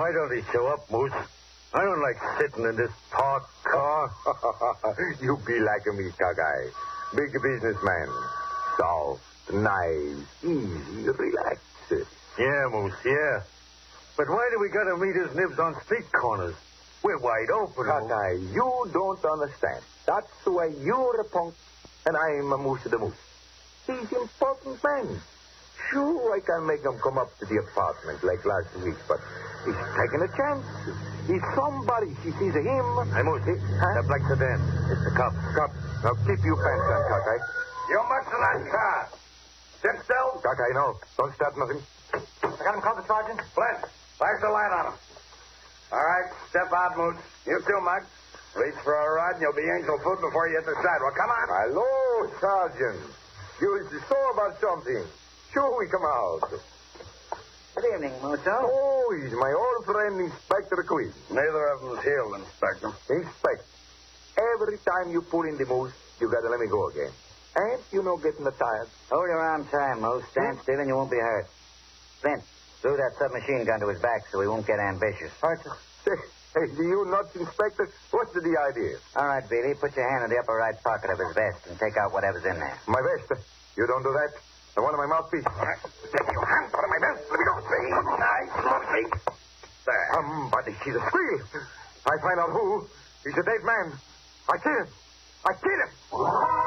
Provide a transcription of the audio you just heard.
Why don't he show up, Moose? I don't like sitting in this parked car. You be like me, Cockeye. Big businessman. Soft, nice, easy, relaxed. Yeah, Moose, yeah. But why do we gotta meet his nibs on street corners? We're wide open, Moose. Cockeye, you don't understand. That's why you're a punk and I'm a Moose the Moose. He's important man. Sure, I can make him come up to the apartment like last week, but he's taking a chance. He's somebody. She sees him. Hey, Moose, that black sedan. It's the cop. Cop, now keep your pants on, Cockeye. You march in that car. Sit still. Cockeye, no. Don't start nothing. I got him covered, Sergeant. Flint, flash the light on him. All right, step out, Moose. You too, Mug. Reach for a rod and you'll be angel food before you hit the sidewalk. Come on. Hello, Sergeant. You saw about something. Sure, we come out. Good evening, Musso. Oh, he's my old friend, Inspector Queen. Neither of them's healed, Inspector. Inspect. Every time you pull in the moose, you gotta let me go again. And you know getting the tires. Hold your arm tight, Moose. Stand still and you won't be hurt. Flint, throw that submachine gun to his back so he won't get ambitious. Hey, do you nuts, Inspector? What's the idea? All right, Billy, put your hand in the upper right pocket of his vest and take out whatever's in there. My vest. You don't do that. I want my mouthpiece. Take your hands out of my vest. Let me go. Nice, mouthpiece. There. Somebody, she's a squeal. I find out who. He's a dead man. I kill him.